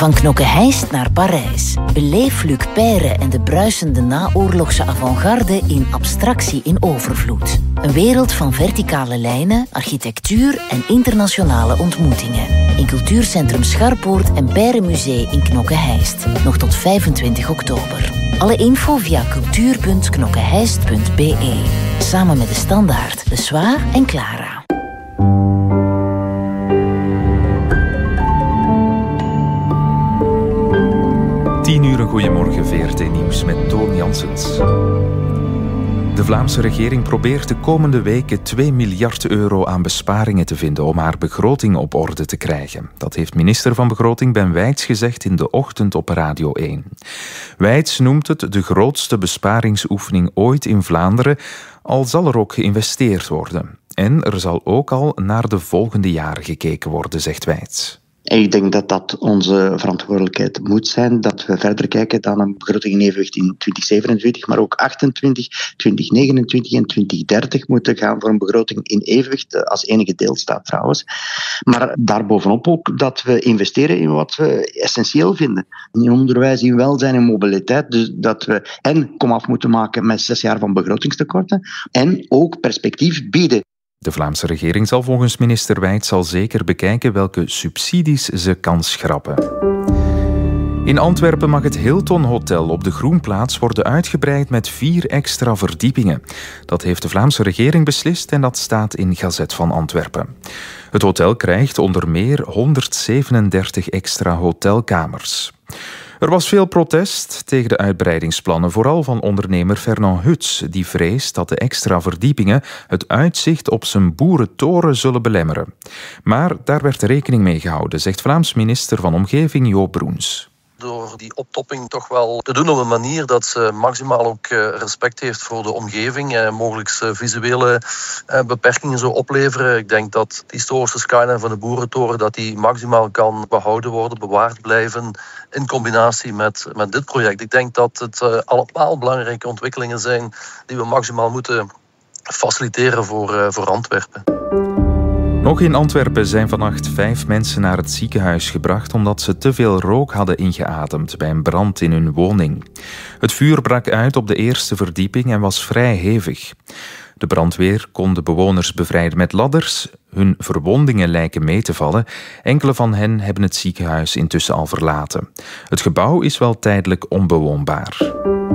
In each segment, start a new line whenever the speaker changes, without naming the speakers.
Van Knokke-Heist naar Parijs. Beleef Luc Peyre en de bruisende naoorlogse avant-garde in Abstractie in overvloed. Een wereld van verticale lijnen, architectuur en internationale ontmoetingen. In Cultuurcentrum Scharpoort en Peyre Museum in Knokke-Heist. Nog tot 25 oktober. Alle info via cultuur.knokkeheist.be. Samen met De Standaard, De Soir en Clara.
10 uur, goedemorgen, VRT Nieuws met Toon Janssens. De Vlaamse regering probeert de komende weken 2 miljard euro aan besparingen te vinden om haar begroting op orde te krijgen. Dat heeft minister van Begroting Ben Wijts gezegd in de ochtend op Radio 1. Wijts noemt het de grootste besparingsoefening ooit in Vlaanderen, al zal er ook geïnvesteerd worden. En er zal ook al naar de volgende jaren gekeken worden, zegt Wijts.
Ik denk dat dat onze verantwoordelijkheid moet zijn, dat we verder kijken dan een begroting in evenwicht in 2027, maar ook 28, 2029 en 2030 moeten gaan voor een begroting in evenwicht, als enige deelstaat trouwens. Maar daarbovenop ook dat we investeren in wat we essentieel vinden. In onderwijs, in welzijn en mobiliteit. Dus dat we komaf moeten maken met 6 jaar van begrotingstekorten en ook perspectief bieden.
De Vlaamse regering zal volgens minister Wijts al zeker bekijken welke subsidies ze kan schrappen. In Antwerpen mag het Hilton Hotel op de Groenplaats worden uitgebreid met 4 extra verdiepingen. Dat heeft de Vlaamse regering beslist en dat staat in Gazet van Antwerpen. Het hotel krijgt onder meer 137 extra hotelkamers. Er was veel protest tegen de uitbreidingsplannen, vooral van ondernemer Fernand Huts, die vreest dat de extra verdiepingen het uitzicht op zijn boerentoren zullen belemmeren. Maar daar werd rekening mee gehouden, zegt Vlaams minister van Omgeving Jo Broens.
Door die optopping toch wel te doen op een manier dat ze maximaal ook respect heeft voor de omgeving en mogelijk visuele beperkingen zou opleveren. Ik denk dat de historische skyline van de boerentoren dat die maximaal kan behouden worden, bewaard blijven in combinatie met dit project. Ik denk dat het allemaal belangrijke ontwikkelingen zijn die we maximaal moeten faciliteren voor Antwerpen.
Nog in Antwerpen zijn vannacht 5 mensen naar het ziekenhuis gebracht omdat ze te veel rook hadden ingeademd bij een brand in hun woning. Het vuur brak uit op de eerste verdieping en was vrij hevig. De brandweer kon de bewoners bevrijden met ladders. Hun verwondingen lijken mee te vallen. Enkele van hen hebben het ziekenhuis intussen al verlaten. Het gebouw is wel tijdelijk onbewoonbaar.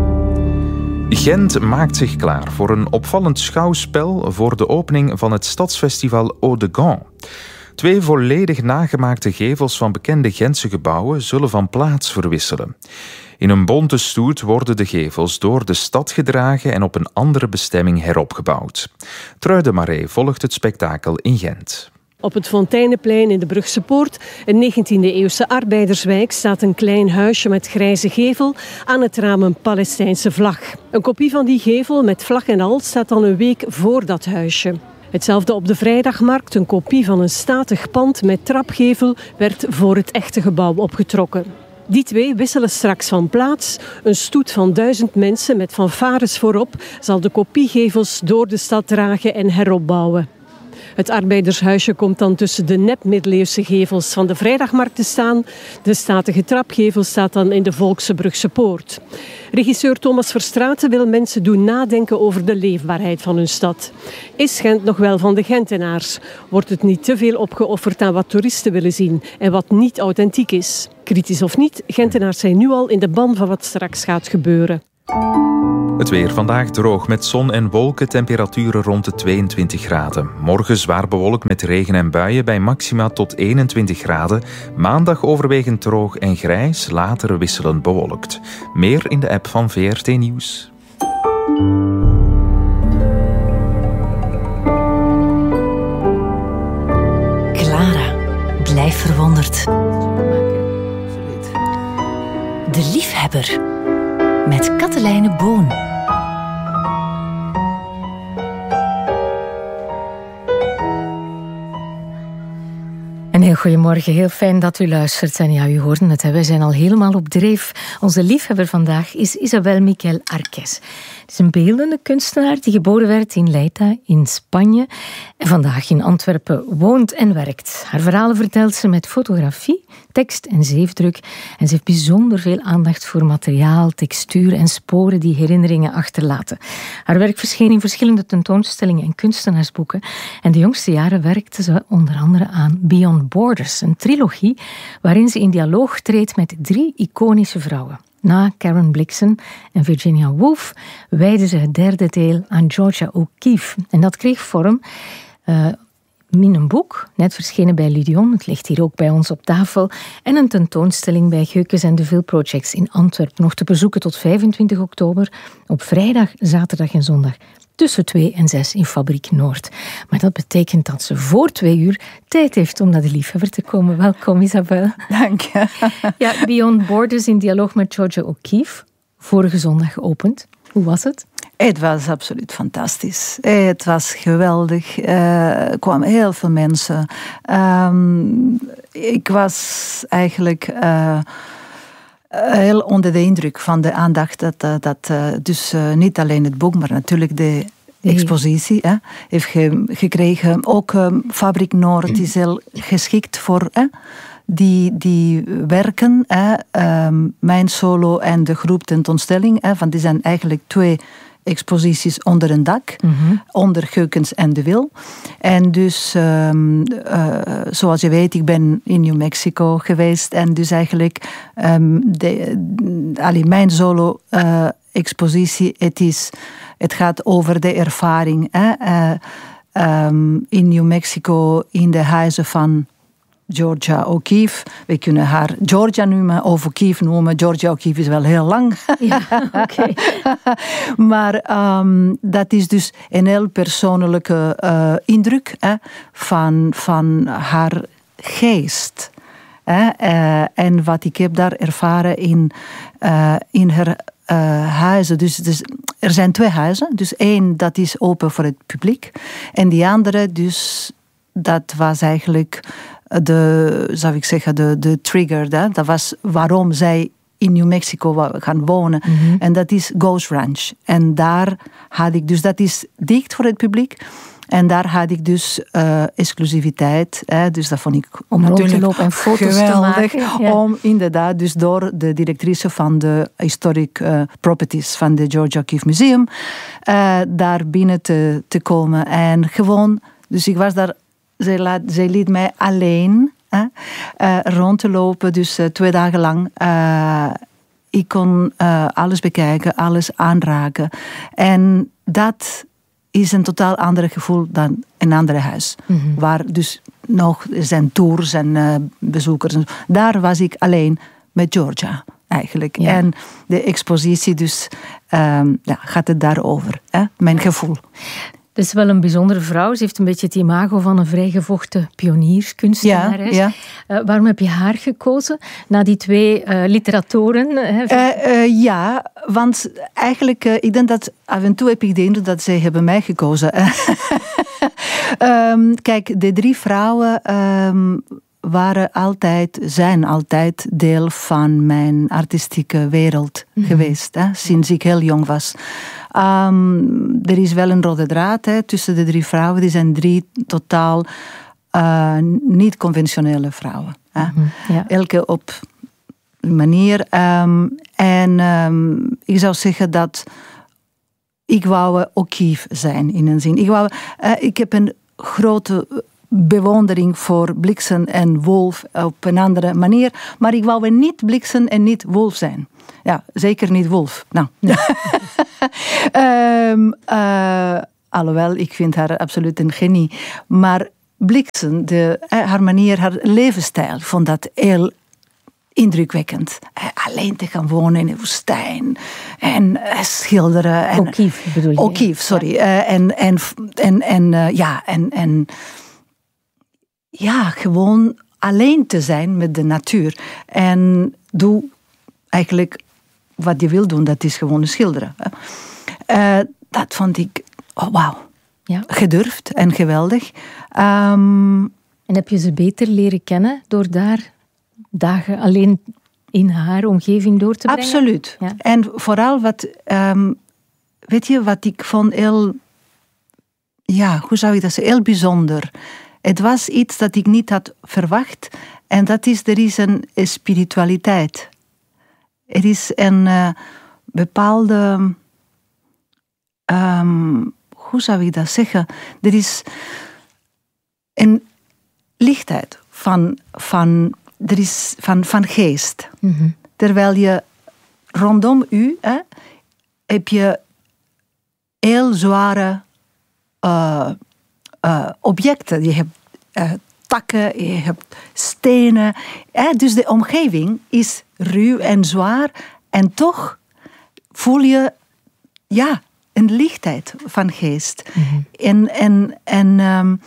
Gent maakt zich klaar voor een opvallend schouwspel voor de opening van het stadsfestival Eau de Gand. 2 volledig nagemaakte gevels van bekende Gentse gebouwen zullen van plaats verwisselen. In een bonte stoet worden de gevels door de stad gedragen en op een andere bestemming heropgebouwd. Truide Marais volgt het spektakel in Gent.
Op het Fonteineplein in de Brugse Poort, een 19e-eeuwse arbeiderswijk, staat een klein huisje met grijze gevel, aan het raam een Palestijnse vlag. Een kopie van die gevel met vlag en al staat dan een week voor dat huisje. Hetzelfde op de vrijdagmarkt, een kopie van een statig pand met trapgevel werd voor het echte gebouw opgetrokken. Die 2 wisselen straks van plaats. Een stoet van 1000 mensen met fanfares voorop zal de kopiegevels door de stad dragen en heropbouwen. Het arbeidershuisje komt dan tussen de nep-middeleeuwse gevels van de vrijdagmarkt te staan. De statige trapgevel staat dan in de Volkse Brugse Poort. Regisseur Thomas Verstraeten wil mensen doen nadenken over de leefbaarheid van hun stad. Is Gent nog wel van de Gentenaars? Wordt het niet te veel opgeofferd aan wat toeristen willen zien en wat niet authentiek is? Kritisch of niet, Gentenaars zijn nu al in de ban van wat straks gaat gebeuren.
Het weer vandaag droog met zon en wolken, temperaturen rond de 22 graden. Morgen zwaar bewolkt met regen en buien bij maxima tot 21 graden. Maandag overwegend droog en grijs, later wisselend bewolkt. Meer in de app van VRT Nieuws.
Clara, blijf verwonderd. De liefhebber. Met Katelijne Boon.
Een heel Goedemorgen, heel fijn dat u luistert. En ja, u hoorde het, wij zijn al helemaal op dreef. Onze liefhebber vandaag is Isabel Miquel Arques. Het is een beeldende kunstenaar die geboren werd in Leida in Spanje en vandaag in Antwerpen woont en werkt. Haar verhalen vertelt ze met fotografie, tekst en zeefdruk. En ze heeft bijzonder veel aandacht voor materiaal, textuur en sporen die herinneringen achterlaten. Haar werk verscheen in verschillende tentoonstellingen en kunstenaarsboeken. En de jongste jaren werkte ze onder andere aan Beyond Borders, een trilogie waarin ze in dialoog treedt met 3 iconische vrouwen. Na Karen Blixen en Virginia Woolf wijde ze het 3e deel aan Georgia O'Keeffe. En dat kreeg vorm in een boek, net verschenen bij Ludion. Het ligt hier ook bij ons op tafel. En een tentoonstelling bij Geukens en de Ville Projects in Antwerpen. Nog te bezoeken tot 25 oktober op vrijdag, zaterdag en zondag. Tussen 2 en 6 in Fabriek Noord. Maar dat betekent dat ze voor 2 uur tijd heeft om naar de liefhebber te komen. Welkom, Isabel.
Dank je.
Ja, Beyond Borders in dialoog met Georgia O'Keeffe. Vorige zondag geopend. Hoe was het?
Het was absoluut fantastisch. Het was geweldig. Er kwamen heel veel mensen. Ik was eigenlijk heel onder de indruk van de aandacht dat dus niet alleen het boek, maar natuurlijk de expositie heeft gekregen. Ook Fabriek Noord is heel geschikt voor die werken. Mijn solo en de groep tentoonstelling. Want die zijn eigenlijk 2 exposities onder een dak, onder Geukens en de Ville. En dus, zoals je weet, ik ben in New Mexico geweest en dus eigenlijk mijn solo-expositie, het gaat over de ervaring in New Mexico, in de huizen van Georgia O'Keeffe. We kunnen haar Georgia noemen of O'Keeffe noemen. Georgia O'Keeffe is wel heel lang.
Ja, oké.
Maar dat is dus een heel persoonlijke indruk van haar geest. En wat ik heb daar ervaren in haar huizen. Dus er zijn 2 huizen. Dus 1 dat is open voor het publiek. En die andere dus, dat was eigenlijk de trigger. Dat was waarom zij in New Mexico gaan wonen. En dat is Ghost Ranch. En daar had ik dus, dat is dicht voor het publiek. En daar had ik dus exclusiviteit. Dus dat vond ik
om rond te lopen en foto's
geweldig,
te maken. Ja.
Om inderdaad dus door de directrice van de Historic Properties van de Georgia O'Keeffe Museum daar binnen te komen. En gewoon, dus ik was daar. Zij liet mij alleen rond te lopen, dus 2 dagen lang. Ik kon alles bekijken, alles aanraken. En dat is een totaal ander gevoel dan een ander huis. Waar dus nog zijn tours en bezoekers. Daar was ik alleen met Georgia eigenlijk. Ja. En de expositie dus gaat het daarover. Mijn gevoel.
Het is wel een bijzondere vrouw. Ze heeft een beetje het imago van een vrijgevochten pionierskunstenares. Ja. Waarom heb je haar gekozen? Na die 2 literatoren?
Ja, want eigenlijk, ik denk dat af en toe heb ik de indruk dat zij hebben mij gekozen. Kijk, de 3 vrouwen zijn altijd deel van mijn artistieke wereld geweest. Sinds ik heel jong was. Er is wel een rode draad tussen de 3 vrouwen. Die zijn 3 totaal niet conventionele vrouwen. Ja. Elke op een manier. Ik zou zeggen dat ik wou O'Keeffe zijn in een zin. Ik heb een grote bewondering voor Blixen en Woolf op een andere manier. Maar ik wou niet Blixen en niet Woolf zijn. Ja, zeker niet Woolf. Nou. Alhoewel, ik vind haar absoluut een genie. Maar Blixen, haar manier, haar levensstijl, vond dat heel indrukwekkend. Alleen te gaan wonen in de woestijn. En schilderen.
O'Keeffe bedoel je?
O'Keeffe, sorry. Ja. Gewoon alleen te zijn met de natuur. En doe eigenlijk wat je wil doen, dat is gewoon schilderen. Dat vond ik, wauw. Ja. Gedurfd en geweldig.
En heb je ze beter leren kennen door daar dagen alleen in haar omgeving door te brengen?
Absoluut. Ja. En vooral wat ik vond heel... Ja, hoe zou ik dat zeggen? Heel bijzonder. Het was iets dat ik niet had verwacht. En dat is, er is een spiritualiteit. Er is een bepaalde... hoe zou ik dat zeggen? Er is een lichtheid van geest. Mm-hmm. Terwijl je rondom u heb je heel zware objecten. Je hebt takken, je hebt stenen. Dus de omgeving is ruw en zwaar. En toch voel je een lichtheid van geest. Mm-hmm. En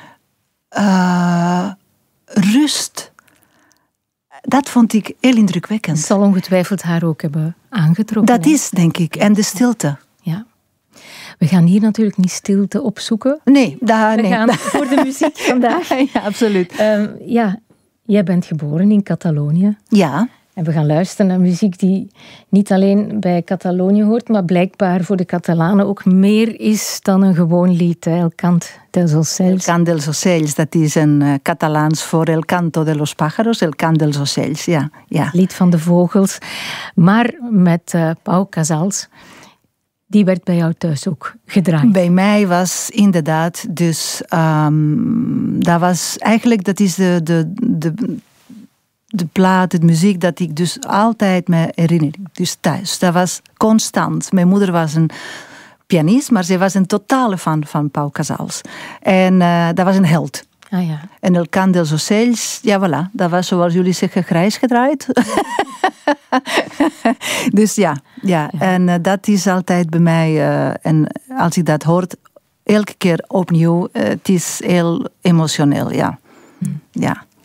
rust. Dat vond ik heel indrukwekkend.
Dat zal ongetwijfeld haar ook hebben aangetrokken.
Dat is, denk ik. En de stilte.
Ja. We gaan hier natuurlijk niet stilte opzoeken.
Nee,
we gaan voor de muziek vandaag.
Ja, absoluut.
Jij bent geboren in Catalonië.
Ja.
En we gaan luisteren naar muziek die niet alleen bij Catalonië hoort, maar blijkbaar voor de Catalanen ook meer is dan een gewoon lied. El Cant dels Ocells.
El Cant dels Ocells, dat is een Catalaans voor El Canto de los Pájaros, El Cant dels Ocells, ja.
Lied van de vogels. Maar met Pau Casals, die werd bij jou thuis ook gedraaid.
Bij mij was inderdaad, dus dat is de plaat, de muziek dat ik dus altijd me herinner. Dus thuis. Dat was constant. Mijn moeder was een pianist, maar ze was een totale fan van Pau Casals. En dat was een held.
Ah, ja.
En El Cant dels Ocells, ja voilà, dat was zoals jullie zeggen grijs gedraaid. Dus ja. En dat is altijd bij mij, en als ik dat hoor, elke keer opnieuw, het is heel emotioneel, ja. Ja.